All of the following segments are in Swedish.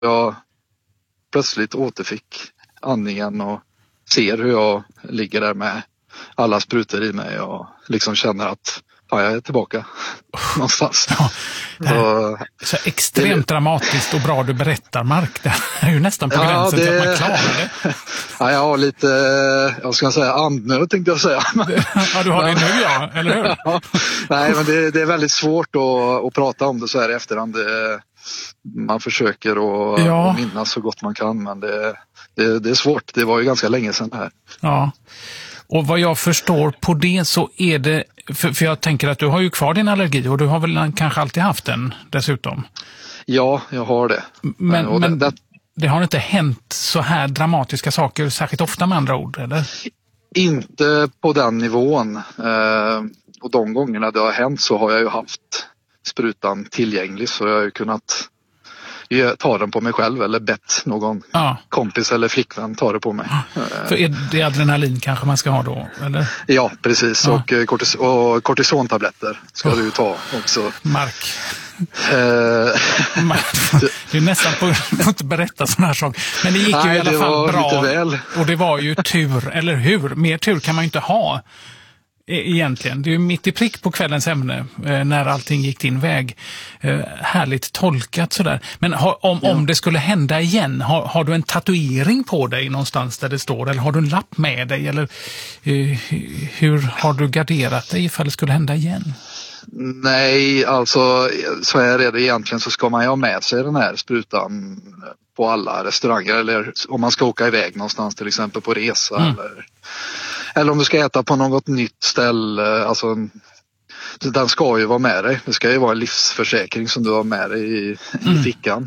jag plötsligt återfick andningen och ser hur jag ligger där med alla sprutor i mig och liksom känner att jag är tillbaka någonstans. Ja, så extremt dramatiskt och bra du berättar, Mark. Det är ju nästan på gränsen till att man klarar det. Ja, jag har lite, jag ska säga andnöd tänkte jag säga. Ja, du har det nu, ja, eller hur? Ja, nej, men det är väldigt svårt att prata om det så här i efterhand. Man försöker att minnas så gott man kan, men det är svårt. Det var ju ganska länge sedan det här. Ja. Och vad jag förstår på det så är det, för jag tänker att du har ju kvar din allergi och du har väl kanske alltid haft den dessutom? Ja, jag har det. Men det har inte hänt så här dramatiska saker särskilt ofta med andra ord, eller? Inte på den nivån. Och de gångerna det har hänt så har jag ju haft sprutan tillgänglig, så jag har ju kunnat ta den på mig själv eller bett någon kompis eller flickvän ta det på mig. För är det adrenalin kanske man ska ha då, eller? Ja, precis. Ja. Och kortisontabletter ska du ju ta också. Mark. Det är nästan på att inte berätta sådana här saker. Men det gick ju i alla fall bra. Väl. Och det var ju tur, eller hur? Mer tur kan man ju inte ha. Egentligen. Det är ju mitt i prick på kvällens ämne när allting gick din väg. Härligt tolkat sådär. Men om det skulle hända igen, har du en tatuering på dig någonstans där det står? Eller har du en lapp med dig? Eller hur har du garderat dig ifall det skulle hända igen? Nej, alltså så här är det egentligen, så ska man ju ha med sig den här sprutan på alla restauranger. Eller om man ska åka iväg någonstans, till exempel på resa eller om du ska äta på något nytt ställe, alltså den ska ju vara med dig. Det ska ju vara en livsförsäkring som du har med dig i fickan.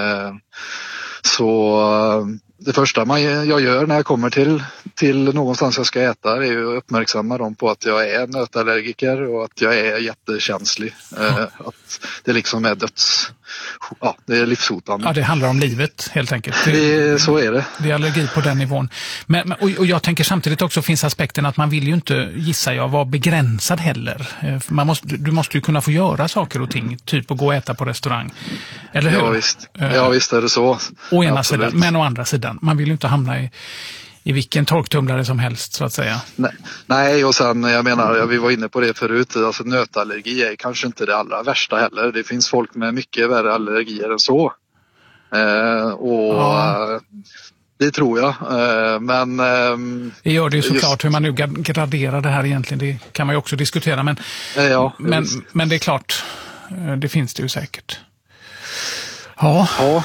Så det första jag gör när jag kommer till någonstans jag ska äta är ju att uppmärksamma dem på att jag är nötallergiker och att jag är jättekänslig. Att det liksom är det är livshotande. Ja, det handlar om livet helt enkelt. Så är det. Det är allergi på den nivån. Och jag tänker samtidigt också finns aspekten att man vill ju inte, gissar jag, vara begränsad heller. Du måste ju kunna få göra saker och ting, typ att gå och äta på restaurang. Eller hur? Ja, visst är det så. Å ena sidan, men å andra sidan. Man vill ju inte hamna i vilken torktumlare som helst, så att säga. Nej, och sen, jag menar, vi var inne på det förut, alltså nötallergi är kanske inte det allra värsta heller. Det finns folk med mycket värre allergier än så. Det tror jag. Men det gör det ju såklart, hur man nu graderar det här egentligen. Det kan man ju också diskutera, men det är klart, det finns det ju säkert. Nej,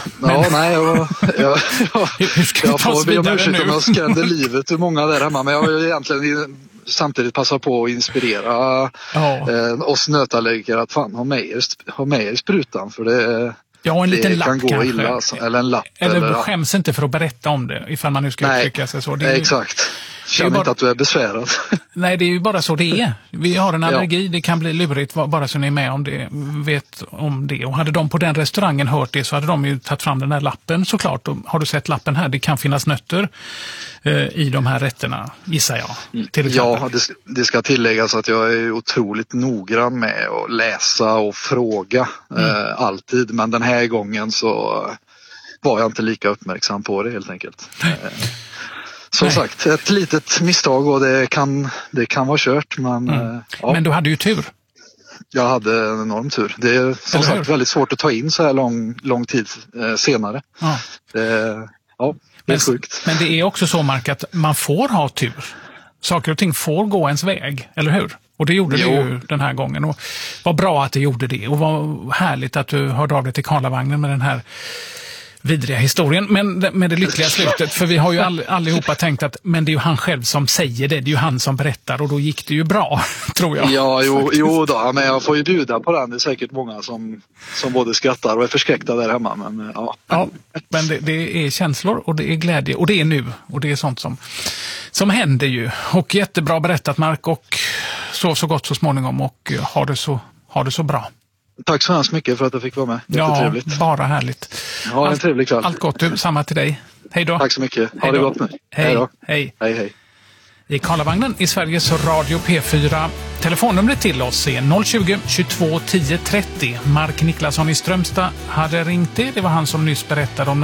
jag får be om ursäkt om jag skrämde livet ur många där hemma, men jag vill egentligen samtidigt passa på att inspirera oss nötallergiker att fan ha med er sprutan, för det en liten lapp kan gå kanske. Illa, alltså. Eller en lapp. Eller skäms inte för att berätta om det ifall man nu ska uttrycka sig så. Exakt. Känn inte att du är besvärad. Nej, det är ju bara så det är. Vi har en allergi, det kan bli lurigt bara så ni är med om det, vet om det. Och hade de på den restaurangen hört det så hade de ju tagit fram den här lappen såklart. Och har du sett lappen här? Det kan finnas nötter i de här rätterna, gissar jag. Till exempel. Ja, det ska tilläggas att jag är otroligt noggrann med att läsa och fråga alltid. Men den här gången så var jag inte lika uppmärksam på det helt enkelt. Som sagt, ett litet misstag och det kan vara kört. Men du hade ju tur. Jag hade en enorm tur. Det är som sagt väldigt svårt att ta in så här lång tid senare. Det är sjukt. Men det är också så, Mark, att man får ha tur. Saker och ting får gå ens väg, eller hur? Och det gjorde det ju den här gången. Och vad bra att det gjorde det. Och vad härligt att du hörde av dig till Karlavagnen med den här vidriga historien, men med det lyckliga slutet, för vi har ju allihopa tänkt att men det är ju han själv som säger det är ju han som berättar, och då gick det ju bra, tror jag. Ja, jo då, men jag får ju bjuda på den. Det är säkert många som både skrattar och är förskräckta där hemma, men Ja, men det är känslor och det är glädje och det är nu, och det är sånt som händer ju. Och jättebra berättat, Mark, och så gott så småningom, och ha det så bra. Tack så hemskt mycket för att jag fick vara med. Jättetrevligt. Ja, bara härligt. Ha en trevlig kväll. Allt gott, samma till dig. Hej då. Tack så mycket. Ha det gott nu. Hej. Hej. I Karlavagnen i Sveriges Radio P4. Telefonnumret till oss är 020 22 10 30. Mark Niklasson i Strömstad hade ringt det. Det var han som nyss berättade om